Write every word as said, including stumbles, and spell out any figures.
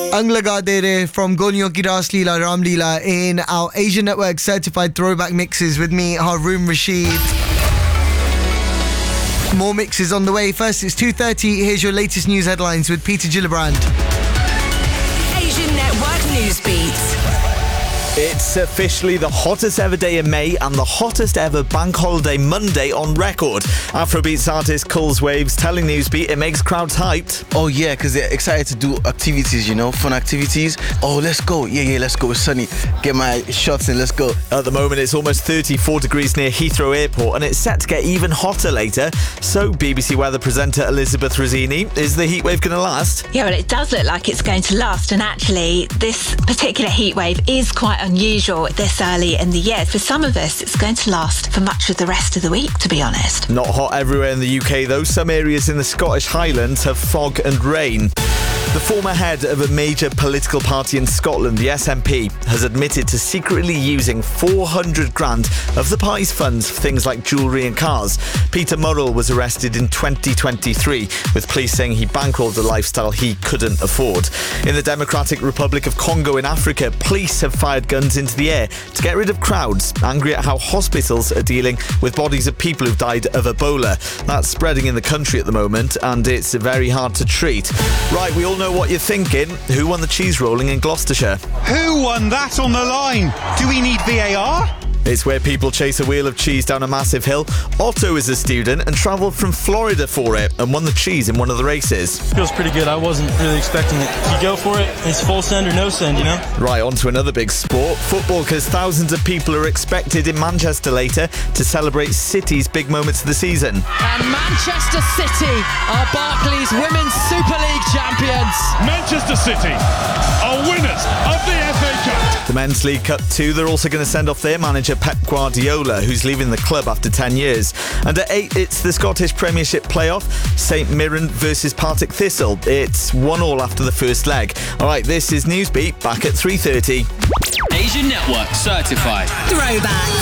Ang Laga De Re from Goliyon Ki Ras Leela Ram Leela in our Asian Network certified throwback mixes with me, Haroon Rashid. More mixes on the way. First, it's two thirty. Here's your latest news headlines with Peter Gillibrand. Asian Network Newsbeat. It's officially the hottest ever day in May and the hottest ever bank holiday Monday on record. Afrobeats artist Coles Waves telling Newsbeat it makes crowds hyped. Oh yeah, because they're excited to do activities, you know, fun activities. Oh, let's go. Yeah, yeah, let's go. It's sunny. Get my shots and let's go. At the moment, it's almost thirty-four degrees near Heathrow Airport and it's set to get even hotter later. So, B B C weather presenter Elizabeth Rossini, is the heatwave going to last? Yeah, well, it does look like it's going to last. And actually, this particular heatwave is quite unusual this early in the year. For some of us, it's going to last for much of the rest of the week, to be honest. Not hot everywhere in the U K, though. Some areas in the Scottish Highlands have fog and rain. The former head of a major political party in Scotland, the S N P, has admitted to secretly using four hundred grand of the party's funds for things like jewellery and cars. Peter Murrell was arrested in twenty twenty-three, with police saying he bankrolled a lifestyle he couldn't afford. In the Democratic Republic of Congo in Africa, police have fired guns into the air to get rid of crowds, angry at how hospitals are dealing with bodies of people who've died of Ebola. That's spreading in the country at the moment, and it's very hard to treat. Right, we all know what you're thinking. Who won the cheese rolling in Gloucestershire? Who won that on the line? Do we need V A R? It's where people chase a wheel of cheese down a massive hill. Otto is a student and travelled from Florida for it and won the cheese in one of the races. Feels pretty good. I wasn't really expecting it. You go for it, it's full send or no send, you know? Right, on to another big sport. Football, because thousands of people are expected in Manchester later to celebrate City's big moments of the season. And Manchester City are Barclays Women's Super League champions. Manchester City are winners of the F A Cup. The Men's League Cup two, they're also going to send off their manager Pep Guardiola, who's leaving the club after ten years. And at eight, it's the Scottish Premiership playoff, St Mirren versus Partick Thistle. It's one all after the first leg. All right, this is Newsbeat, back at three thirty. Asian Network certified Throwback.